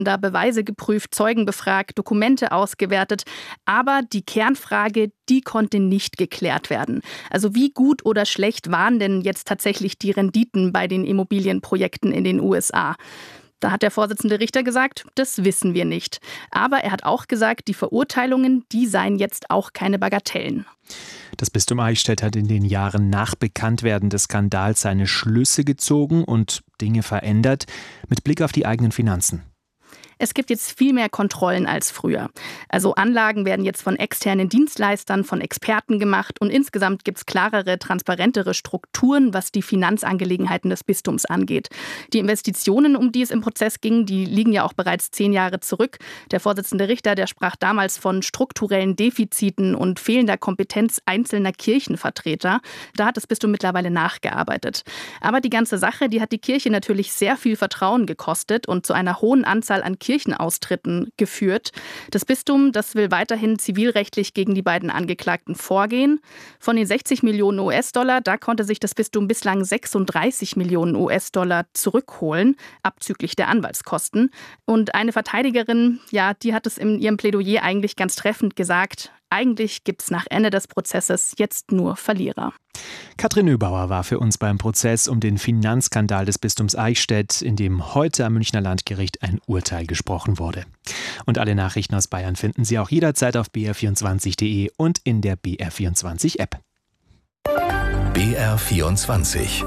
hatten da Beweise geprüft, Zeugen befragt, Dokumente ausgewertet. Aber die Kernfrage, die konnte nicht geklärt werden. Also wie gut oder schlecht waren denn jetzt tatsächlich die Renditen bei den Immobilienprojekten in den USA? Da hat der Vorsitzende Richter gesagt, das wissen wir nicht. Aber er hat auch gesagt, die Verurteilungen, die seien jetzt auch keine Bagatellen. Das Bistum Eichstätt hat in den Jahren nach Bekanntwerden des Skandals seine Schlüsse gezogen und Dinge verändert mit Blick auf die eigenen Finanzen. Es gibt jetzt viel mehr Kontrollen als früher. Also Anlagen werden jetzt von externen Dienstleistern, von Experten gemacht und insgesamt gibt es klarere, transparentere Strukturen, was die Finanzangelegenheiten des Bistums angeht. Die Investitionen, um die es im Prozess ging, die liegen ja auch bereits 10 Jahre zurück. Der Vorsitzende Richter, der sprach damals von strukturellen Defiziten und fehlender Kompetenz einzelner Kirchenvertreter. Da hat das Bistum mittlerweile nachgearbeitet. Aber die ganze Sache, die hat die Kirche natürlich sehr viel Vertrauen gekostet und zu einer hohen Anzahl an Kirchenaustritten geführt. Das Bistum, das will weiterhin zivilrechtlich gegen die beiden Angeklagten vorgehen. Von den 60 Millionen US-Dollar, da konnte sich das Bistum bislang 36 Millionen US-Dollar zurückholen, abzüglich der Anwaltskosten. Und eine Verteidigerin, ja, die hat es in ihrem Plädoyer eigentlich ganz treffend gesagt. Eigentlich gibt es nach Ende des Prozesses jetzt nur Verlierer. Katrin Nöbauer war für uns beim Prozess um den Finanzskandal des Bistums Eichstätt, in dem heute am Münchner Landgericht ein Urteil gesprochen wurde. Und alle Nachrichten aus Bayern finden Sie auch jederzeit auf br24.de und in der BR24-App. BR24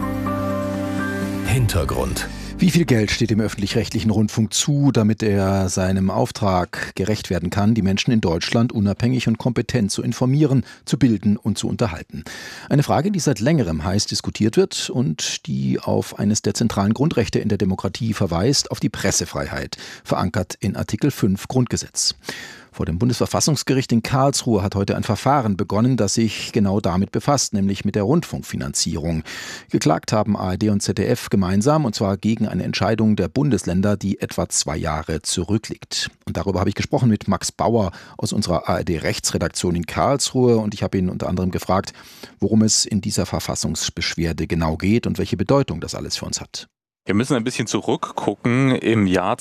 Hintergrund. Wie viel Geld steht dem öffentlich-rechtlichen Rundfunk zu, damit er seinem Auftrag gerecht werden kann, die Menschen in Deutschland unabhängig und kompetent zu informieren, zu bilden und zu unterhalten? Eine Frage, die seit längerem heiß diskutiert wird und die auf eines der zentralen Grundrechte in der Demokratie verweist, auf die Pressefreiheit, verankert in Artikel 5 Grundgesetz. Vor dem Bundesverfassungsgericht in Karlsruhe hat heute ein Verfahren begonnen, das sich genau damit befasst, nämlich mit der Rundfunkfinanzierung. Geklagt haben ARD und ZDF gemeinsam, und zwar gegen eine Entscheidung der Bundesländer, die etwa 2 Jahre zurückliegt. Und darüber habe ich gesprochen mit Max Bauer aus unserer ARD-Rechtsredaktion in Karlsruhe, und ich habe ihn unter anderem gefragt, worum es in dieser Verfassungsbeschwerde genau geht und welche Bedeutung das alles für uns hat. Wir müssen ein bisschen zurückgucken. Im Jahr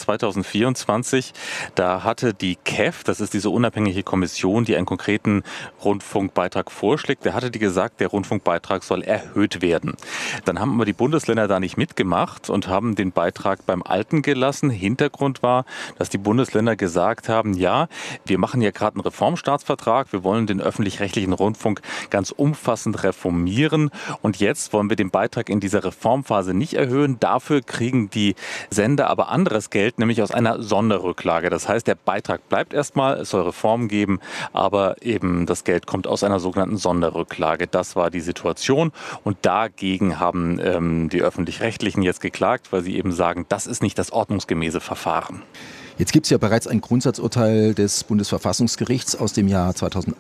2024, da hatte die KEF, das ist diese unabhängige Kommission, die einen konkreten Rundfunkbeitrag vorschlägt, da hatte die gesagt, der Rundfunkbeitrag soll erhöht werden. Dann haben aber die Bundesländer da nicht mitgemacht und haben den Beitrag beim Alten gelassen. Hintergrund war, dass die Bundesländer gesagt haben, ja, wir machen ja gerade einen Reformstaatsvertrag, wir wollen den öffentlich-rechtlichen Rundfunk ganz umfassend reformieren und jetzt wollen wir den Beitrag in dieser Reformphase nicht erhöhen. Dafür kriegen die Sender aber anderes Geld, nämlich aus einer Sonderrücklage. Das heißt, der Beitrag bleibt erstmal, es soll Reformen geben, aber eben das Geld kommt aus einer sogenannten Sonderrücklage. Das war die Situation und dagegen haben die Öffentlich-Rechtlichen jetzt geklagt, weil sie eben sagen, das ist nicht das ordnungsgemäße Verfahren. Jetzt gibt es ja bereits ein Grundsatzurteil des Bundesverfassungsgerichts aus dem Jahr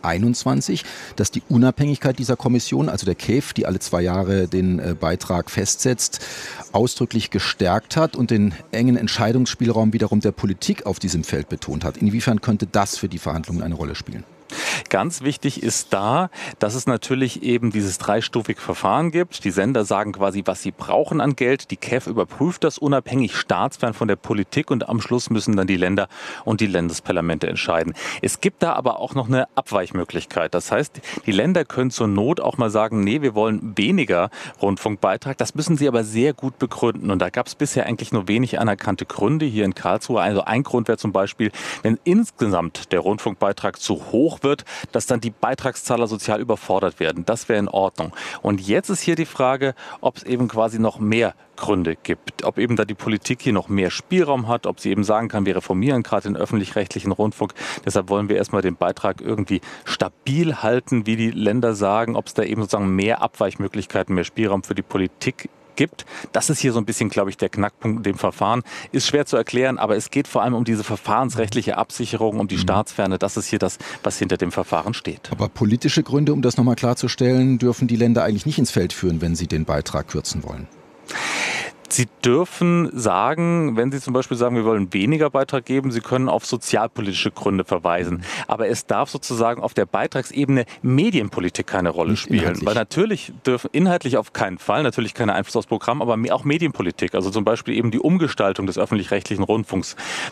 2021, das die Unabhängigkeit dieser Kommission, also der KEF, die alle 2 Jahre den Beitrag festsetzt, ausdrücklich gestärkt hat und den engen Entscheidungsspielraum wiederum der Politik auf diesem Feld betont hat. Inwiefern könnte das für die Verhandlungen eine Rolle spielen? Ganz wichtig ist da, dass es natürlich eben dieses dreistufige Verfahren gibt. Die Sender sagen quasi, was sie brauchen an Geld. Die KEF überprüft das unabhängig, staatsfern von der Politik und am Schluss müssen dann die Länder und die Landesparlamente entscheiden. Es gibt da aber auch noch eine Abweichmöglichkeit. Das heißt, die Länder können zur Not auch mal sagen, nee, wir wollen weniger Rundfunkbeitrag. Das müssen sie aber sehr gut begründen. Und da gab es bisher eigentlich nur wenig anerkannte Gründe hier in Karlsruhe. Also ein Grund wäre zum Beispiel, wenn insgesamt der Rundfunkbeitrag zu hoch wird, dass dann die Beitragszahler sozial überfordert werden. Das wäre in Ordnung. Und jetzt ist hier die Frage, ob es eben quasi noch mehr Gründe gibt. Ob eben da die Politik hier noch mehr Spielraum hat, ob sie eben sagen kann, wir reformieren gerade den öffentlich-rechtlichen Rundfunk. Deshalb wollen wir erstmal den Beitrag irgendwie stabil halten, wie die Länder sagen, ob es da eben sozusagen mehr Abweichmöglichkeiten, mehr Spielraum für die Politik gibt. Das ist hier so ein bisschen, glaube ich, der Knackpunkt in dem Verfahren. Ist schwer zu erklären, aber es geht vor allem um diese verfahrensrechtliche Absicherung, um die Staatsferne. Das ist hier das, was hinter dem Verfahren steht. Aber politische Gründe, um das nochmal klarzustellen, dürfen die Länder eigentlich nicht ins Feld führen, wenn sie den Beitrag kürzen wollen? Sie dürfen sagen, wenn Sie zum Beispiel sagen, wir wollen weniger Beitrag geben, Sie können auf sozialpolitische Gründe verweisen. Aber es darf sozusagen auf der Beitragsebene Medienpolitik keine Rolle spielen. Weil natürlich dürfen inhaltlich auf keinen Fall, natürlich keine Einfluss aufs Programm, aber auch Medienpolitik. Also zum Beispiel eben die Umgestaltung des öffentlich-rechtlichen Rundfunks.